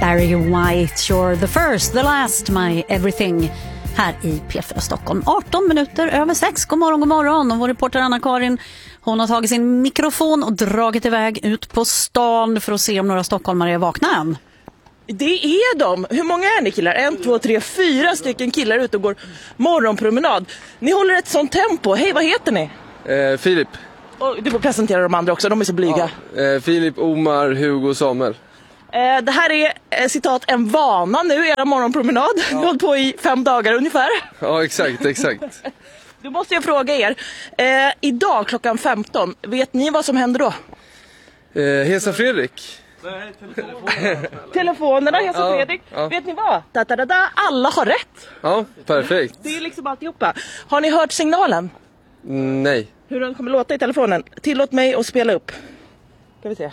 Barry White, You're the first, the last, my everything. Här i P4 Stockholm. 18 minuter över 6. God morgon, god morgon. Och vår reporter Anna-Karin, hon har tagit sin mikrofon och dragit iväg ut på stan för att se om några stockholmare är vakna än. Det är de. Hur många är ni killar? 1, 2, 3, 4 stycken killar ute och går morgonpromenad. Ni håller ett sånt tempo. Hej, vad heter ni? Filip. Och du får presentera de andra också, de är så blyga. Ja. Filip, Omar, Hugo och Samuel. Det här är citat en vana nu, era morgonpromenad. Ja. Ni har hållit på i 5 dagar ungefär. Ja, exakt. Då måste jag fråga er. Idag klockan 15, vet ni vad som händer då? Hesa Fredrik. Nej, telefonerna, Hesa Fredrik. Ja. Vet ni vad? Alla har rätt. Ja, perfekt. Det är liksom alltihopa. Har ni hört signalen? Nej. Hur den kommer låta i telefonen? Tillåt mig att spela upp. Ska vi se.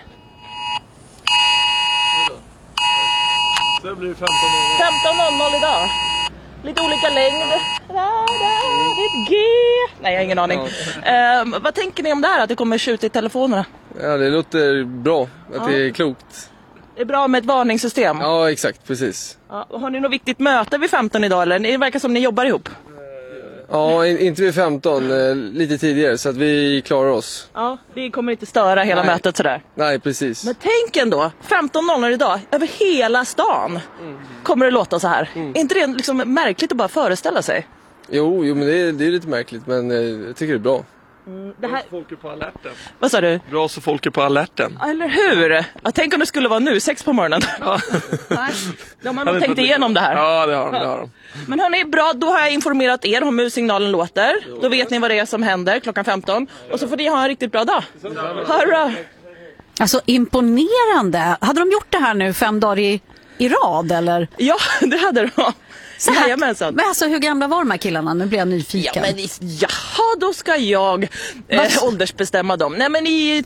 Så blir det 15:00 idag. Lite olika längd. Ett G. Nej, jag har ingen aning. Vad tänker ni om det här? Att det kommer skjuta i telefonerna? Ja, det låter bra. Att det är klokt. Det är bra med ett varningssystem. Ja, exakt. Precis. Ja, har ni något viktigt möte vid 15 idag? Eller? Det verkar som ni jobbar ihop. Ja, inte vid 15. Lite tidigare. Så att vi klarar oss. Ja, vi kommer inte störa hela mötet sådär. Nej, precis. Men tänk ändå. 15:00 idag. Över hela stan. Kommer det låta så här. Är inte det liksom märkligt att bara föreställa sig? Jo, men det är lite märkligt. Men jag tycker det är bra. Det här... Så folk är på alerten. Vad sa du? Bra så folk är på alerten. Eller hur? Jag tänk om det skulle vara nu, 6 på morgonen. Ja. De har nog tänkt igenom det här. Ja, det har de. Men hörni, bra, då har jag informerat er om hur signalen låter. Då vet ni vad det är som händer klockan 15. Och så får ni ha en riktigt bra dag. Hurra! Alltså imponerande. Hade de gjort det här nu 5 dagar i rad eller? Ja, det hade de. Så här, men alltså hur gamla var de här killarna? Nu blir jag nyfiken. Ja, men jaha, då ska jag åldersbestämma dem. Nej, men i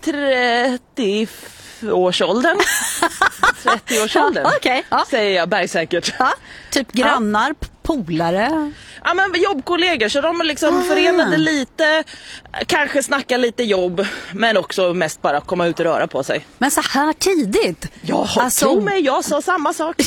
30-årsåldern. 30-årsåldern. Okej, ja. Säger jag bergsäkert. Ja, typ grannar, polare. Ja, men jobbkollegor, så de liksom förenade lite, kanske snacka lite jobb, men också mest bara komma ut och röra på sig. Men så här tidigt? Ja, tro mig, jag sa samma sak.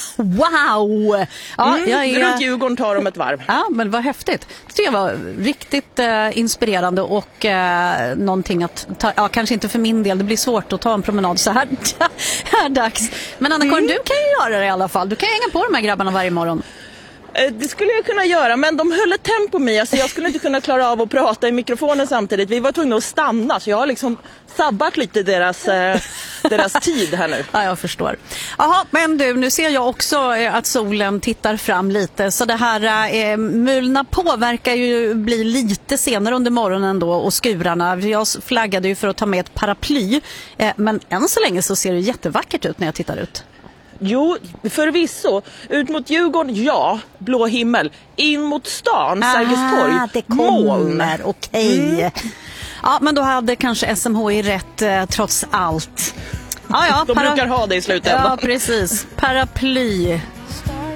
Wow! Ja, runt Djurgården tar de ett varv. Ja, men vad häftigt. Det var riktigt inspirerande och någonting att ta, kanske inte för min del, det blir svårt att ta en promenad så här, här dags. Men Anna-Karin, du kan ju göra det i alla fall. Du kan hänga på de här grabbarna varje morgon. Det skulle jag kunna göra, men de höll ett tempo med. Alltså jag skulle inte kunna klara av att prata i mikrofonen samtidigt. Vi var tvungna att stanna, så jag har liksom sabbat lite deras tid här nu. Ja, jag förstår. Jaha, men du, nu ser jag också att solen tittar fram lite. Så det här mulna påverkar ju bli lite senare under morgonen då, och skurarna. Jag flaggade ju för att ta med ett paraply. Men än så länge så ser det jättevackert ut när jag tittar ut. Jo, förvisso. Ut mot Djurgården, ja. Blå himmel. In mot stan, Sergels torg. Det kommer, okej. Ja, men då hade kanske SMHI rätt trots allt. Ja, de brukar ha det i slutändan. Ja, precis. Paraply